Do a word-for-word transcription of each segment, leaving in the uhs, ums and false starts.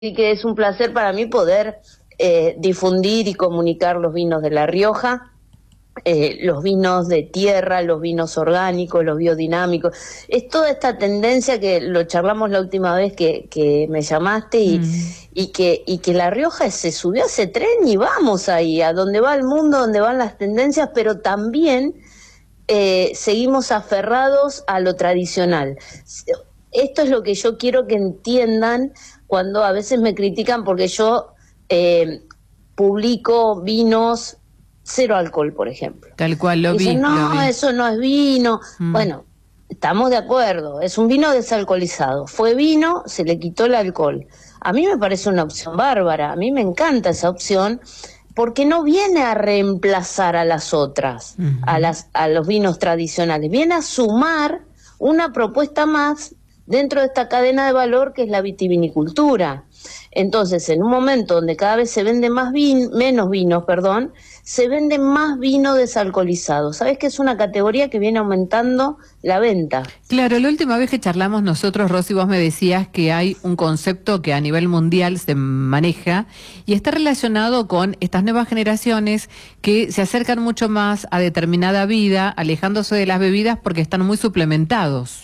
Así que es un placer para mí poder eh, difundir y comunicar los vinos de La Rioja, eh, los vinos de tierra, los vinos orgánicos, los biodinámicos. Es toda esta tendencia que lo charlamos la última vez que, que me llamaste y, mm. y, que, y que La Rioja se subió a ese tren y vamos ahí, a donde va el mundo, donde van las tendencias, pero también eh, seguimos aferrados a lo tradicional. Esto es lo que yo quiero que entiendan cuando a veces me critican porque yo eh, publico vinos cero alcohol, por ejemplo. Tal cual, lo vi. Dicen, no, lo vi. eso no es vino. Mm. Bueno, estamos de acuerdo, es un vino desalcoholizado. Fue vino, se le quitó el alcohol. A mí me parece una opción bárbara, a mí me encanta esa opción porque no viene a reemplazar a las otras, uh-huh. a, las, a los vinos tradicionales. Viene a sumar una propuesta más dentro de esta cadena de valor que es la vitivinicultura. Entonces, en un momento donde cada vez se vende más vin, menos vinos, perdón, se vende más vino desalcoholizado. ¿Sabes que es una categoría que viene aumentando la venta? Claro, la última vez que charlamos nosotros, Rosy, vos me decías que hay un concepto que a nivel mundial se maneja y está relacionado con estas nuevas generaciones que se acercan mucho más a determinada vida, alejándose de las bebidas porque están muy suplementados.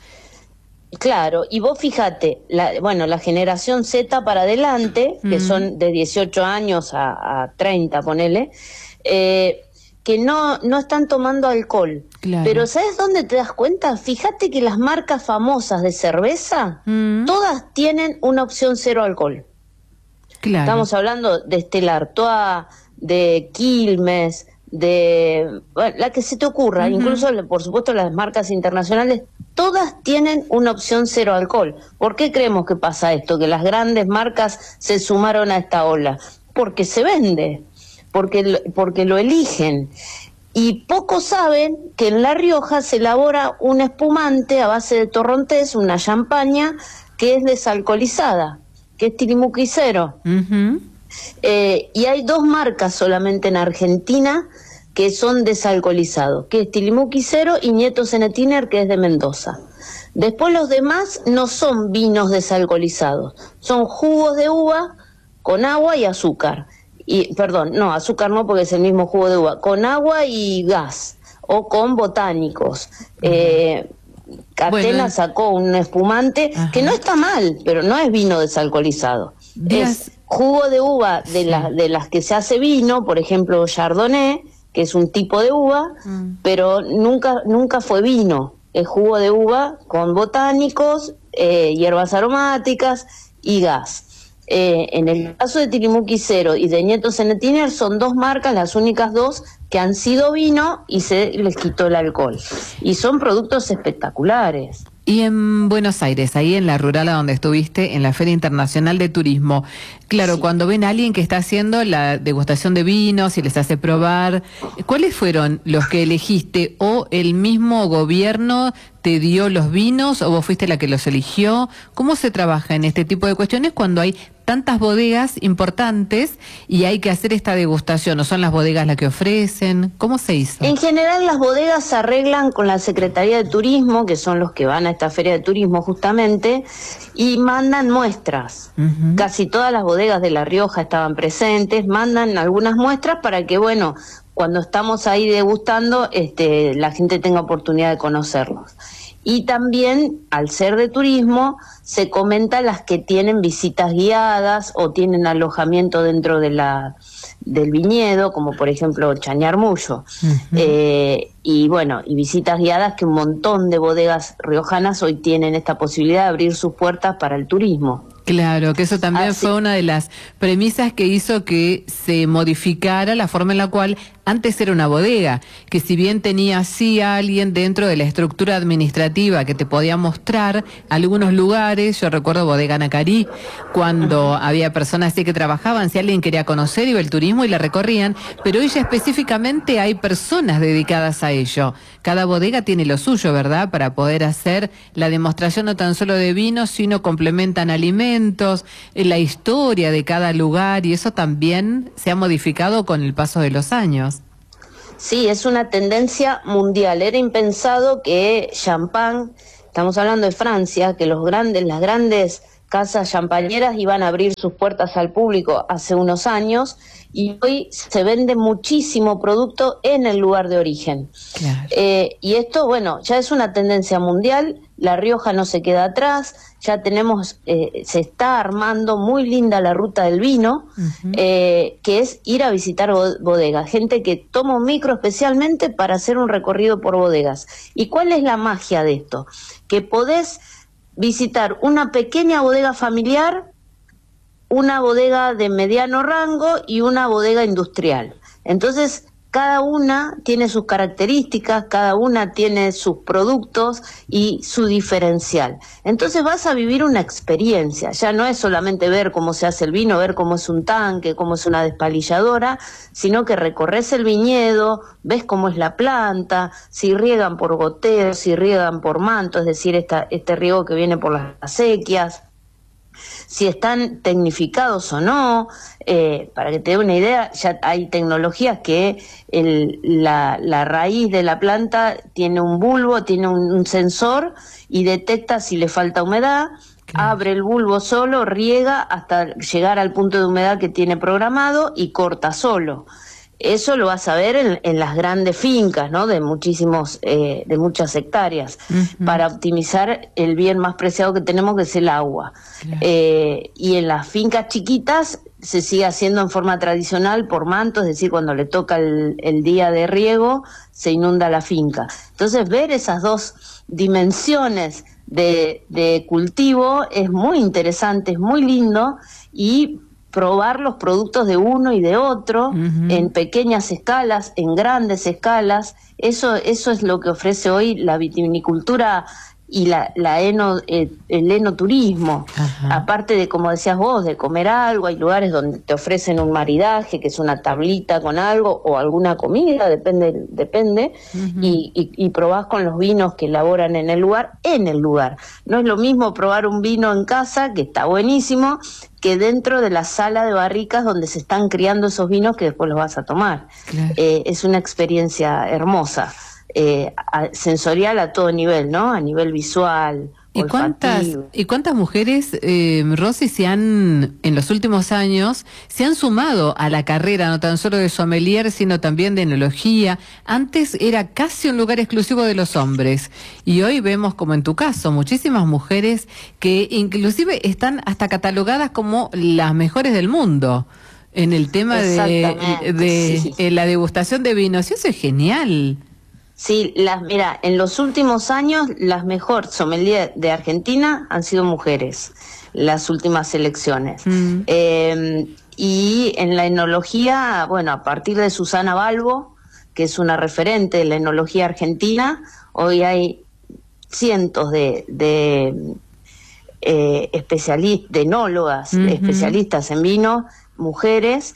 Claro, y vos fíjate, la, bueno, la generación Z para adelante, mm. que son de dieciocho años a, a treinta, ponele, eh, que no, no están tomando alcohol. Claro. Pero ¿sabes dónde te das cuenta? Fíjate que las marcas famosas de cerveza, mm. todas tienen una opción cero alcohol. Claro. Estamos hablando de Stella Artois, de Quilmes, de bueno, la que se te ocurra, uh-huh. incluso por supuesto las marcas internacionales, todas tienen una opción cero alcohol. ¿Por qué creemos que pasa esto? Que las grandes marcas se sumaron a esta ola. Porque se vende, porque, porque lo eligen. Y pocos saben que en La Rioja se elabora un espumante a base de torrontés, una champaña, que es desalcoholizada, que es Tilimuki Cero. Uh-huh. Eh, y hay dos marcas solamente en Argentina que son desalcoholizados, que es Tilimuki Cero y Nieto Zenetiner, que es de Mendoza. Después los demás no son vinos desalcoholizados, son jugos de uva con agua y azúcar. Y, perdón, no, azúcar no porque es el mismo jugo de uva, con agua y gas, o con botánicos. Eh, Catena bueno. sacó un espumante Ajá. que no está mal, pero no es vino desalcoholizado. Días. Es jugo de uva de, sí. la, de las que se hace vino, por ejemplo Chardonnay, que es un tipo de uva, mm. pero nunca nunca fue vino. Es jugo de uva con botánicos, eh, hierbas aromáticas y gas. Eh, en el caso de Tilimuki Cero y de Nieto Zenetiner son dos marcas, las únicas dos que han sido vino y se les quitó el alcohol. Y son productos espectaculares. Y en Buenos Aires, ahí en la rural a donde estuviste, en la Feria Internacional de Turismo, claro, sí. cuando ven a alguien que está haciendo la degustación de vinos y les hace probar, ¿cuáles fueron los que elegiste? ¿O el mismo gobierno te dio los vinos o vos fuiste la que los eligió? ¿Cómo se trabaja en este tipo de cuestiones cuando hay tantas bodegas importantes y hay que hacer esta degustación? ¿O son las bodegas las que ofrecen? ¿Cómo se hizo? En general las bodegas se arreglan con la Secretaría de Turismo, que son los que van a esta feria de turismo justamente, y mandan muestras. Uh-huh. Casi todas las bodegas de La Rioja estaban presentes, mandan algunas muestras para que, bueno, cuando estamos ahí degustando, este, la gente tenga oportunidad de conocerlos. Y también, al ser de turismo, se comenta las que tienen visitas guiadas o tienen alojamiento dentro de la del viñedo, como por ejemplo Chañarmullo. Uh-huh. Eh, y bueno, y visitas guiadas que un montón de bodegas riojanas hoy tienen esta posibilidad de abrir sus puertas para el turismo. Claro, que eso también Así. fue una de las premisas que hizo que se modificara la forma en la cual antes era una bodega, que si bien tenía sí a alguien dentro de la estructura administrativa que te podía mostrar algunos lugares, yo recuerdo Bodega Nacarí, cuando uh-huh. había personas así que trabajaban, si alguien quería conocer iba el turismo y la recorrían, pero hoy ya específicamente hay personas dedicadas a ello. Cada bodega tiene lo suyo, ¿verdad? Para poder hacer la demostración no tan solo de vinos, sino complementan alimentos, la historia de cada lugar, y eso también se ha modificado con el paso de los años. Sí, es una tendencia mundial. Era impensado que champán, estamos hablando de Francia, que los grandes, las grandes casas champañeras iban a abrir sus puertas al público hace unos años y hoy se vende muchísimo producto en el lugar de origen. Claro. Eh, y esto, bueno, ya es una tendencia mundial, La Rioja no se queda atrás, ya tenemos, eh, se está armando muy linda la ruta del vino, uh-huh. eh, que es ir a visitar bodegas, gente que toma un micro especialmente para hacer un recorrido por bodegas. ¿Y cuál es la magia de esto? Que podés visitar una pequeña bodega familiar, una bodega de mediano rango y una bodega industrial. Entonces, cada una tiene sus características, cada una tiene sus productos y su diferencial. Entonces vas a vivir una experiencia, ya no es solamente ver cómo se hace el vino, ver cómo es un tanque, cómo es una despalilladora, sino que recorres el viñedo, ves cómo es la planta, si riegan por goteo, si riegan por manto, es decir, esta, este riego que viene por las acequias, si están tecnificados o no. Eh, para que te dé una idea, ya hay tecnologías que el, la, la raíz de la planta tiene un bulbo, tiene un, un sensor y detecta si le falta humedad, claro. Abre el bulbo solo, riega hasta llegar al punto de humedad que tiene programado y corta solo. Eso lo vas a ver en, en las grandes fincas, ¿no? De muchísimos, eh, de muchas hectáreas, uh-huh. para optimizar el bien más preciado que tenemos, que es el agua. Claro. Eh, y en las fincas chiquitas se sigue haciendo en forma tradicional por manto, es decir, cuando le toca el, el día de riego, se inunda la finca. Entonces, ver esas dos dimensiones de, de cultivo es muy interesante, es muy lindo, y probar los productos de uno y de otro, uh-huh. en pequeñas escalas, en grandes escalas. Eso, eso es lo que ofrece hoy la vitivinicultura y la, la eno, eh, el enoturismo. Uh-huh. Aparte de, como decías vos, de comer algo, hay lugares donde te ofrecen un maridaje, que es una tablita con algo, o alguna comida, depende, depende, uh-huh. y, y, y probás con los vinos que elaboran en el lugar, en el lugar. No es lo mismo probar un vino en casa, que está buenísimo, que dentro de la sala de barricas donde se están criando esos vinos que después los vas a tomar. Claro. Eh, es una experiencia hermosa, eh, a, sensorial a todo nivel, ¿no? A nivel visual. ¿Y cuántas, ¿Y cuántas mujeres, eh, Rosy, se han, en los últimos años, se han sumado a la carrera, no tan solo de sommelier, sino también de enología? Antes era casi un lugar exclusivo de los hombres, y hoy vemos, como en tu caso, muchísimas mujeres que inclusive están hasta catalogadas como las mejores del mundo en el tema de, de sí. eh, la degustación de vinos. Y eso es genial. Sí, las, mira, en los últimos años las mejor sommelier de Argentina han sido mujeres, las últimas elecciones. Mm. Eh, y en la enología, bueno, a partir de Susana Balbo, que es una referente de la enología argentina, hoy hay cientos de, de eh, especialistas, de enólogas, mm-hmm. especialistas en vino, mujeres,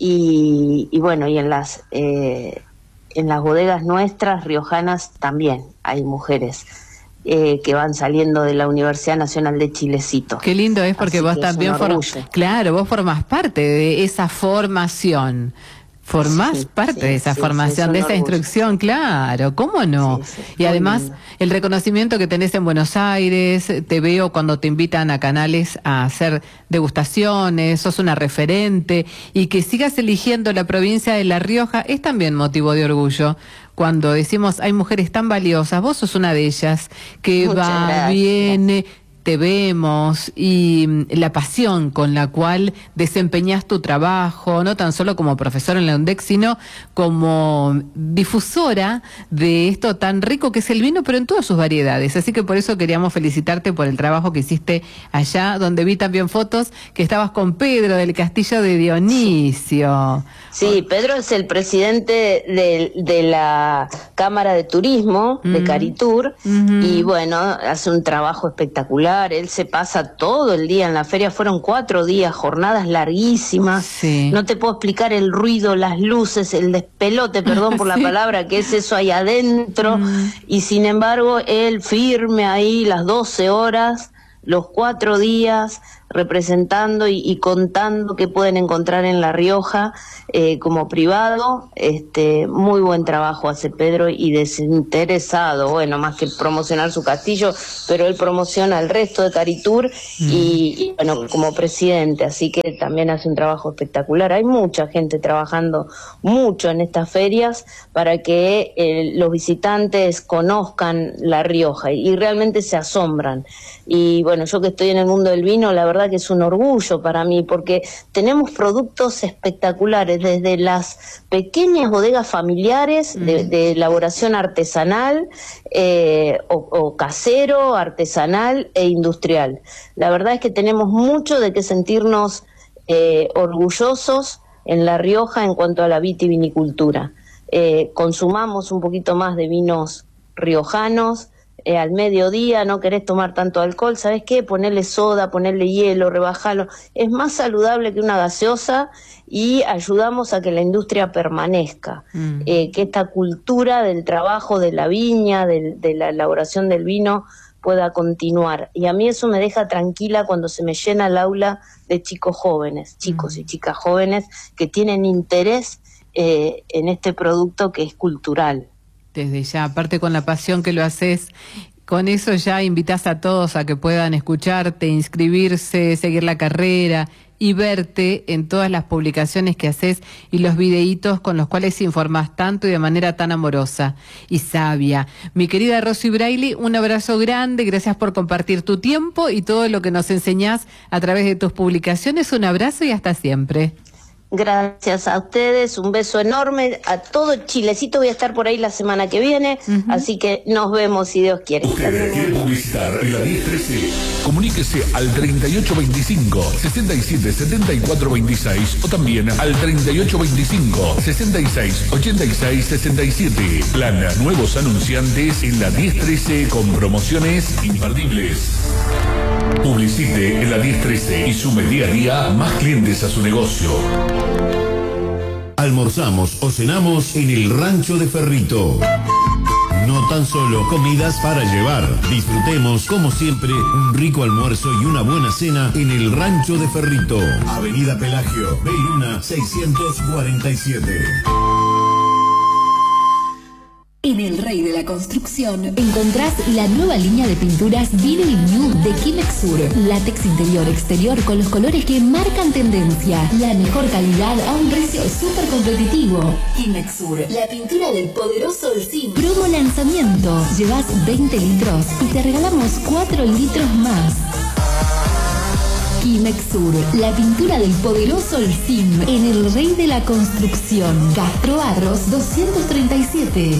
y, y bueno, y en las... Eh, en las bodegas nuestras, riojanas, también hay mujeres eh, que van saliendo de la Universidad Nacional de Chilecito. Qué lindo es, porque Así vos también formas, claro, vos formás parte de esa formación. Formás sí, parte sí, de esa sí, formación, sí, de esa orgullo. Instrucción, claro, ¿cómo no? Sí, sí, y además, lindo. El reconocimiento que tenés en Buenos Aires, te veo cuando te invitan a canales a hacer degustaciones, sos una referente, y que sigas eligiendo la provincia de La Rioja es también motivo de orgullo. Cuando decimos, hay mujeres tan valiosas, vos sos una de ellas, que Muchas va, gracias. viene... te vemos, y la pasión con la cual desempeñás tu trabajo, no tan solo como profesora en la UNDEC, sino como difusora de esto tan rico que es el vino, pero en todas sus variedades. Así que por eso queríamos felicitarte por el trabajo que hiciste allá, donde vi también fotos que estabas con Pedro del Castillo de Dionisio. Sí, Pedro es el presidente de, de la Cámara de Turismo de uh-huh. Caritur, uh-huh. y bueno, hace un trabajo espectacular. Él se pasa todo el día en la feria, fueron cuatro días, jornadas larguísimas, sí. No te puedo explicar el ruido, las luces, el despelote, perdón por la sí. palabra, que es eso ahí adentro, mm. y sin embargo él firme ahí las doce horas, los cuatro días, representando y, y contando qué pueden encontrar en La Rioja eh, como privado. Este, muy buen trabajo hace Pedro y desinteresado, bueno, más que promocionar su castillo, pero él promociona el resto de Caritur mm. y, y bueno, como presidente, así que también hace un trabajo espectacular. Hay mucha gente trabajando mucho en estas ferias para que eh, los visitantes conozcan La Rioja y, y realmente se asombran. Y bueno, yo que estoy en el mundo del vino, la verdad que es un orgullo para mí, porque tenemos productos espectaculares, desde las pequeñas bodegas familiares mm. de, de elaboración artesanal eh, o, o casero, artesanal e industrial. La verdad es que tenemos mucho de qué sentirnos eh, orgullosos en La Rioja en cuanto a la vitivinicultura. Eh, consumamos un poquito más de vinos riojanos. Eh, al mediodía no querés tomar tanto alcohol, ¿sabés qué? Ponerle soda, ponerle hielo, rebajarlo. Es más saludable que una gaseosa y ayudamos a que la industria permanezca, mm. eh, que esta cultura del trabajo de la viña, de, de la elaboración del vino pueda continuar. Y a mí eso me deja tranquila cuando se me llena el aula de chicos jóvenes, chicos mm. y chicas jóvenes que tienen interés eh, en este producto que es cultural. Desde ya, aparte con la pasión que lo haces, con eso ya invitas a todos a que puedan escucharte, inscribirse, seguir la carrera y verte en todas las publicaciones que haces y los videitos con los cuales informás tanto y de manera tan amorosa y sabia. Mi querida Rosy Braille, un abrazo grande, gracias por compartir tu tiempo y todo lo que nos enseñás a través de tus publicaciones. Un abrazo y hasta siempre. Gracias a ustedes, un beso enorme a todo Chilecito, voy a estar por ahí la semana que viene, uh-huh. así que nos vemos si Dios quiere. Usted quiere publicitar en la diez trece, comuníquese al treinta y ocho veinticinco, sesenta y siete setenta y cuatro veintiséis o también al treinta y ocho veinticinco, sesenta y seis ochenta y seis sesenta y siete. Plan Nuevos Anunciantes en la diez trece con promociones imperdibles. Publicite en la diez trece y sume día a día más clientes a su negocio. Almorzamos o cenamos en el Rancho de Ferrito. No tan solo comidas para llevar. Disfrutemos, como siempre, un rico almuerzo y una buena cena en el Rancho de Ferrito. Avenida Pelagio, Beluna seiscientos cuarenta y siete. En El Rey de la Construcción encontrás la nueva línea de pinturas Vinyl New de Kimex Sur. Látex interior exterior con los colores que marcan tendencia. La mejor calidad a un precio súper competitivo. Kimex Sur, la pintura del poderoso Olsin. Promo lanzamiento. Llevas veinte litros y te regalamos cuatro litros más. Kimex Sur, la pintura del poderoso Olsin. En El Rey de la Construcción. Castro Barros doscientos treinta y siete.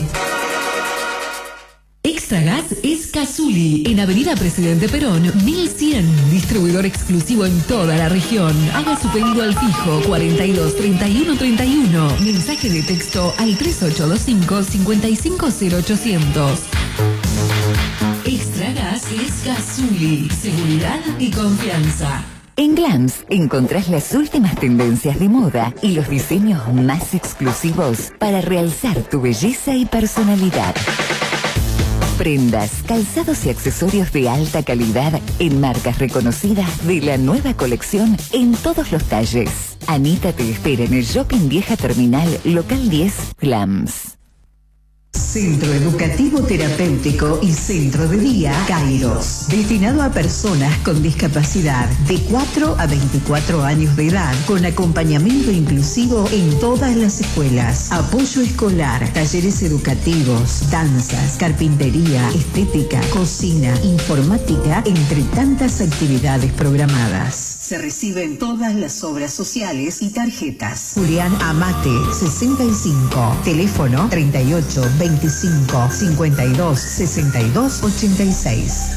Extra Gas es Cazuli, en Avenida Presidente Perón, mil cien. Distribuidor exclusivo en toda la región. Haga su pedido al fijo cuarenta y dos treinta y uno treinta y uno. Mensaje de texto al tres ocho dos cinco cinco cinco cero ochocientos. Extra Gas es Cazuli. Seguridad y confianza. En Glans encontrás las últimas tendencias de moda y los diseños más exclusivos para realzar tu belleza y personalidad. Prendas, calzados y accesorios de alta calidad en marcas reconocidas de la nueva colección en todos los talles. Anita te espera en el Shopping Vieja Terminal, local diez, Glams. Centro Educativo Terapéutico y Centro de Día Kairos, destinado a personas con discapacidad de cuatro a veinticuatro años de edad, con acompañamiento inclusivo en todas las escuelas, apoyo escolar, talleres educativos, danzas, carpintería, estética, cocina, informática, entre tantas actividades programadas. Se reciben todas las obras sociales y tarjetas. Julián Amate, sesenta y cinco, teléfono treinta y ocho veinticinco cincuenta y dos sesenta y dos ochenta y seis.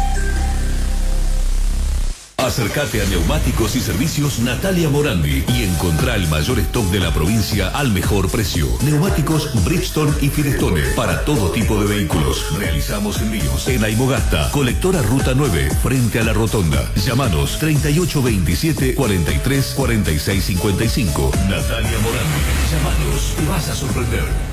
Acércate a Neumáticos y Servicios Natalia Morandi y encontrá el mayor stock de la provincia al mejor precio. Neumáticos Bridgestone y Firestone para todo tipo de vehículos. Realizamos envíos en Aymogasta, colectora Ruta nueve, frente a la Rotonda. Llámanos treinta y ocho veintisiete cuarenta y tres cuarenta y seis cincuenta y cinco. Natalia Morandi. Llámanos, te vas a sorprender.